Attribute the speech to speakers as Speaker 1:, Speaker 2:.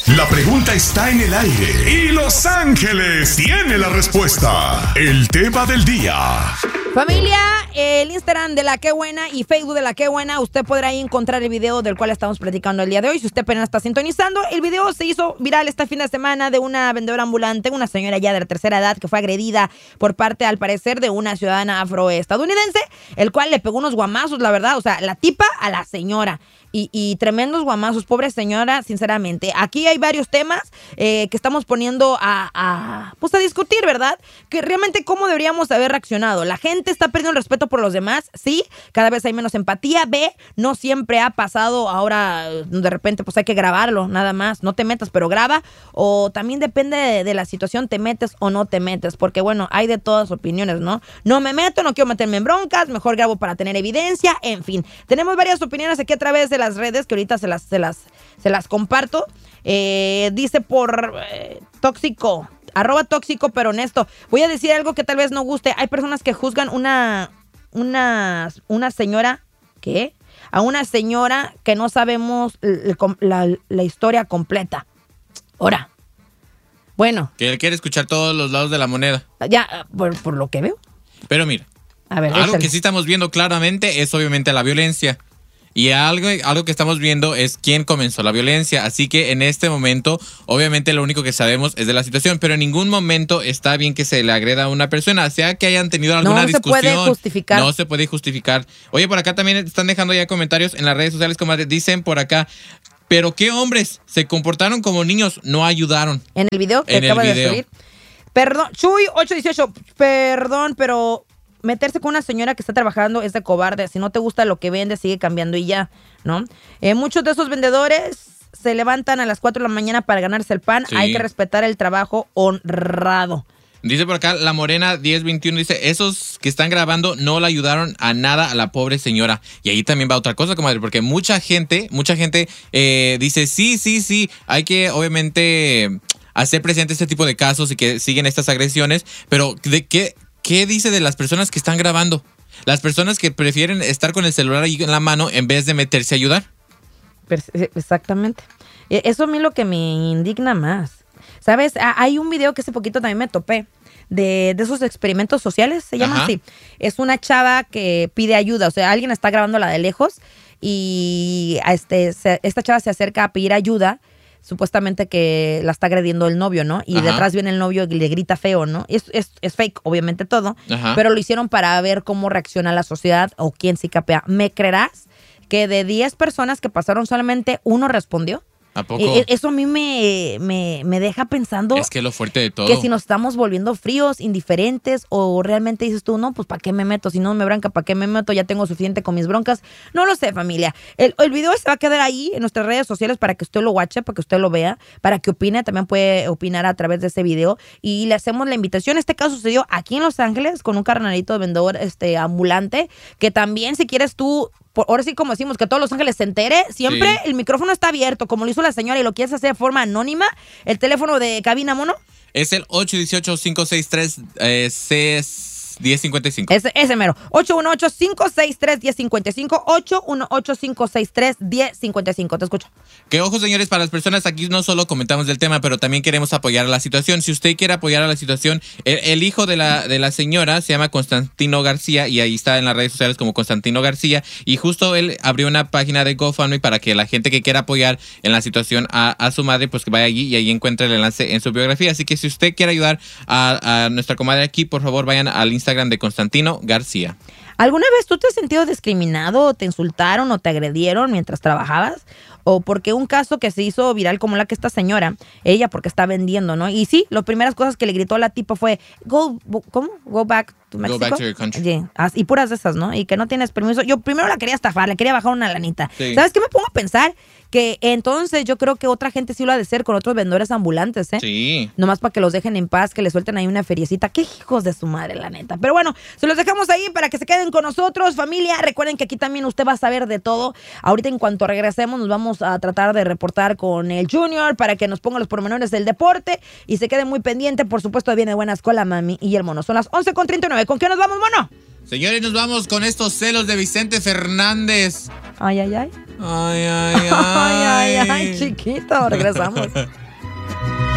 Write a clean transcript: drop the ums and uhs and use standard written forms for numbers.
Speaker 1: La pregunta está en el aire y Los Ángeles tiene la respuesta. El tema del día.
Speaker 2: Familia, el Instagram de La Qué Buena y Facebook de La Qué Buena, usted podrá ahí encontrar el video del cual estamos platicando el día de hoy. Si usted apenas está sintonizando, el video se hizo viral este fin de semana de una vendedora ambulante, una señora ya de la tercera edad que fue agredida por parte, al parecer, de una ciudadana afroestadounidense, el cual le pegó unos guamazos, la verdad, o sea, la tipa a la señora. Y tremendos guamazos, pobre señora, sinceramente. Aquí hay varios temas que estamos poniendo a discutir, ¿verdad? Que realmente cómo deberíamos haber reaccionado. La gente está perdiendo el respeto por los demás, sí, cada vez hay menos empatía. B, no siempre ha pasado, ahora de repente pues hay que grabarlo, nada más. No te metas, pero graba. O también depende de la situación, te metes o no te metes, porque bueno, hay de todas opiniones, ¿no? No me meto, no quiero meterme en broncas, mejor grabo para tener evidencia, en fin. Tenemos varias opiniones aquí a través de las redes que ahorita se las comparto. Dice por tóxico, @tóxico pero honesto. Voy a decir algo que tal vez no guste. Hay personas que juzgan una señora, ¿qué? A una señora que no sabemos la historia completa. Ahora, bueno.
Speaker 3: Que él quiere escuchar todos los lados de la moneda.
Speaker 2: Ya, por lo que veo.
Speaker 3: Pero mira,
Speaker 2: a ver,
Speaker 3: algo que sí estamos viendo claramente es obviamente la violencia. Y algo que estamos viendo es quién comenzó la violencia. Así que en este momento, obviamente lo único que sabemos es de la situación, pero en ningún momento está bien que se le agreda a una persona, sea que hayan tenido alguna discusión.
Speaker 2: No se puede justificar.
Speaker 3: No se puede justificar. Oye, por acá también están dejando ya comentarios en las redes sociales, como dicen por acá. Pero qué hombres, se comportaron como niños, no ayudaron.
Speaker 2: En el video que acaba de subir. Perdón, Chuy 818, perdón, pero meterse con una señora que está trabajando es de cobarde. Si no te gusta lo que vende, sigue cambiando y ya, ¿no? Muchos de esos vendedores se levantan a las 4 de la mañana para ganarse el pan. Sí. Hay que respetar el trabajo honrado.
Speaker 3: Dice por acá, la Morena 1021, dice, esos que están grabando no le ayudaron a nada a la pobre señora. Y ahí también va otra cosa, comadre, porque mucha gente dice, sí, hay que obviamente hacer presente este tipo de casos y que siguen estas agresiones, pero ¿de qué dice de las personas que están grabando? Las personas que prefieren estar con el celular ahí en la mano en vez de meterse a ayudar.
Speaker 2: Exactamente. Eso a mí lo que me indigna más. ¿Sabes? Hay un video que hace poquito también me topé de esos experimentos sociales, se llama así. Es una chava que pide ayuda, o sea, alguien está grabándola de lejos y esta chava se acerca a pedir ayuda, supuestamente que la está agrediendo el novio, ¿no? Y detrás viene el novio y le grita feo, ¿no? Es fake, obviamente todo, pero lo hicieron para ver cómo reacciona la sociedad o quién sí capea. ¿Me creerás que de 10 personas que pasaron solamente uno respondió?
Speaker 3: ¿A poco?
Speaker 2: Eso a mí me deja pensando.
Speaker 3: Es que lo fuerte de todo.
Speaker 2: Que si nos estamos volviendo fríos, indiferentes, o realmente dices tú, no, pues ¿para qué me meto? Si no me bronca, ¿para qué me meto? Ya tengo suficiente con mis broncas. No lo sé, familia. El video se va a quedar ahí en nuestras redes sociales para que usted lo watche, para que usted lo vea, para que opine. También puede opinar a través de ese video. Y le hacemos la invitación. Este caso sucedió aquí en Los Ángeles con un carnalito de vendedor ambulante, que también si quieres tú, ahora sí, como decimos, que todos Los Ángeles se entere, siempre el micrófono está abierto, como lo hizo la señora, y lo quieres hacer de forma anónima. El teléfono de cabina, mono,
Speaker 3: es el 818-563-1055.
Speaker 2: Ese mero. 818-563-1055. 818-563-1055. Te escucho.
Speaker 3: Que ojo, señores, para las personas aquí no solo comentamos del tema, pero también queremos apoyar a la situación. Si usted quiere apoyar a la situación, el hijo de la señora se llama Constantino García y ahí está en las redes sociales como Constantino García, y justo él abrió una página de GoFundMe para que la gente que quiera apoyar en la situación a su madre, pues que vaya allí y ahí encuentre el enlace en su biografía. Así que si usted quiere ayudar a nuestra comadre aquí, por favor vayan al Instagram de Constantino García.
Speaker 2: ¿Alguna vez tú te has sentido discriminado, o te insultaron o te agredieron mientras trabajabas? O porque un caso que se hizo viral como la que esta señora, ella porque está vendiendo, ¿no? Y sí, las primeras cosas que le gritó a la tipa fue, ¿cómo? Go back to Mexico.
Speaker 3: Go back to your country.
Speaker 2: Sí, y puras de esas, ¿no? Y que no tienes permiso. Yo primero la quería estafar, le quería bajar una lanita.
Speaker 3: Sí.
Speaker 2: ¿Sabes qué me pongo a pensar? Que entonces yo creo que otra gente sí lo ha de hacer con otros vendedores ambulantes, ¿eh?
Speaker 3: Sí.
Speaker 2: Nomás para que los dejen en paz, que les suelten ahí una feriecita. Qué hijos de su madre, la neta. Pero bueno, se los dejamos ahí para que se queden con nosotros, familia. Recuerden que aquí también usted va a saber de todo. Ahorita en cuanto regresemos nos vamos a tratar de reportar con el Junior para que nos ponga los pormenores del deporte y se quede muy pendiente. Por supuesto, viene buena escuela, mami y el mono. Son las 11:39. ¿Con qué nos vamos, mono?
Speaker 3: Señores, nos vamos con estos celos de Vicente Fernández.
Speaker 2: Ay.
Speaker 3: Ay, ay, ay.
Speaker 2: Ay, ay, ay, chiquito. Regresamos.